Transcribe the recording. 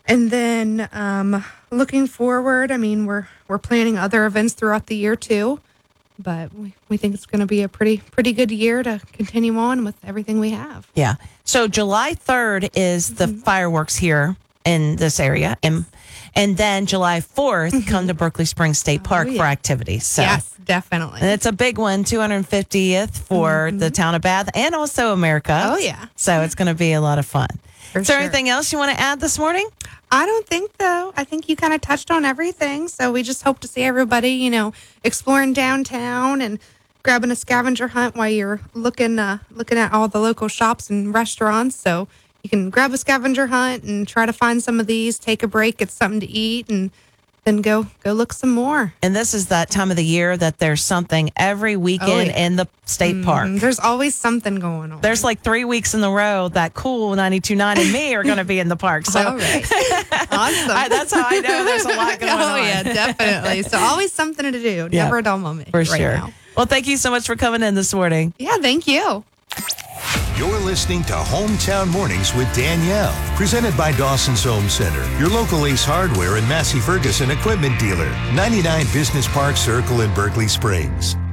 And then looking forward, I mean, we're planning other events throughout the year too, but we think it's going to be a pretty good year to continue on with everything we have. Yeah. So July 3rd is the fireworks here in this area. And then July 4th, come to Berkeley Springs State Park for activities. So. Yes, definitely. And it's a big one, 250th for the town of Bath and also America. Oh, yeah. So it's going to be a lot of fun. For Is there sure. anything else you want to add this morning? I don't think so. I think you kind of touched on everything. So we just hope to see everybody, exploring downtown and grabbing a scavenger hunt while you're looking at all the local shops and restaurants. So you can grab a scavenger hunt and try to find some of these, take a break, get something to eat, and then go look some more. And this is that time of the year that there's something every weekend in the state park. There's always something going on. There's like 3 weeks in the row that Cool 92.9 and me are going to be in the park. So All right. Awesome. that's how I know there's a lot going on. Oh, yeah, definitely. So always something to do. Yeah, Never a dull moment. for right sure. now. Well, thank you so much for coming in this morning. Yeah, thank you. You're listening to Hometown Mornings with Danielle, presented by Dawson's Home Center, your local Ace Hardware and Massey Ferguson equipment dealer, 99 Business Park Circle in Berkeley Springs.